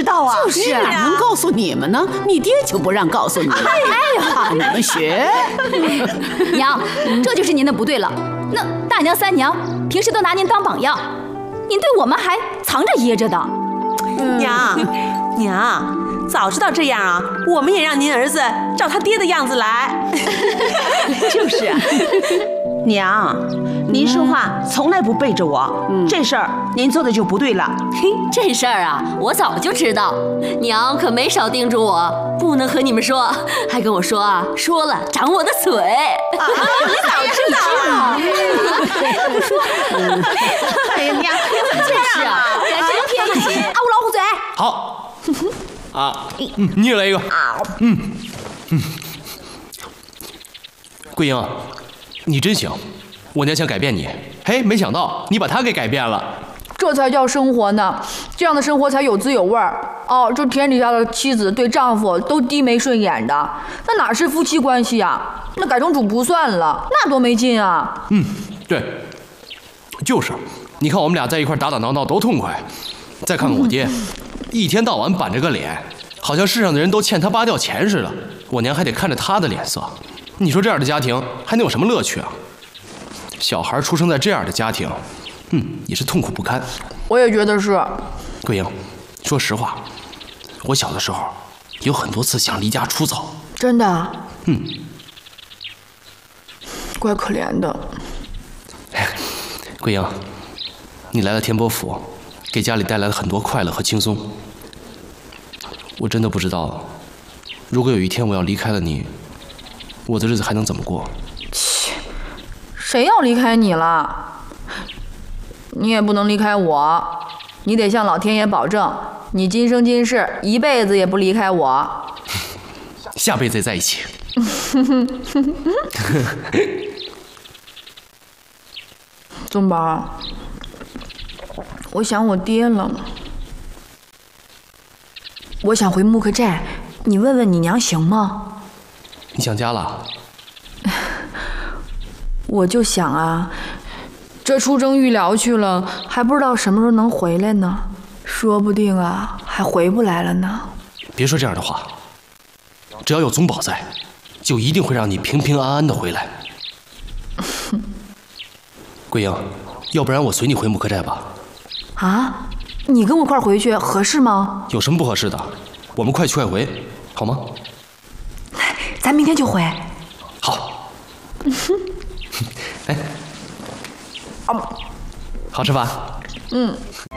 道啊？ 就是你哪能告诉你们呢？你爹就不让告诉你们，怕你们学。 娘，这就是您的不对了。那大娘、三娘平时都拿您当榜样，您对我们还藏着掖着的。 娘，早知道这样啊，我们也让您儿子照他爹的样子来。 就是啊，娘，您说话从来不背着我，这事儿您做的就不对了。 这事儿啊，我早就知道，娘可没少叮嘱我，不能和你们说，还跟我说啊，说了长我的嘴。 你早知道啊！ 不说，哎呀，娘，你怎么这样啊？ 真偏心！啊，我老虎嘴。 好，啊，你也来一个。桂英，你真行，我娘想改变你，嘿，没想到你把她给改变了。 这才叫生活呢，这样的生活才有滋有味儿。哦，这天底下的妻子对丈夫都低眉顺眼的，那哪是夫妻关系啊？那改成主仆算了，那多没劲啊！ 对，就是，你看我们俩在一块打打闹闹多痛快。再看看我爹，一天到晚板着个脸，好像世上的人都欠他扒掉钱似的，我娘还得看着他的脸色。你说这样的家庭还能有什么乐趣啊？小孩出生在这样的家庭，也是痛苦不堪。 我也觉得是。 桂英，说实话，我小的时候有很多次想离家出走。 真的？怪可怜的。 桂英，你来了天波府，给家里带来了很多快乐和轻松。我真的不知道，如果有一天我要离开了你，我的日子还能怎么过？ 切，谁要离开你了？你也不能离开我，你得向老天爷保证，你今生今世一辈子也不离开我。 下辈子也在一起。 宗宝，我想我爹了。我想回木克寨，你问问你娘行吗？ 你想家了？ 我就想啊，这出征预疗去了，还不知道什么时候能回来呢，说不定啊还回不来了呢。 别说这样的话，只要有宗宝在，就一定会让你平平安安的回来。桂英，要不然我随你回木克寨吧。 啊？你跟我一块回去合适吗？ 有什么不合适的？我们快去快回，好吗？ 咱明天就回。 好。哎，好吃吧？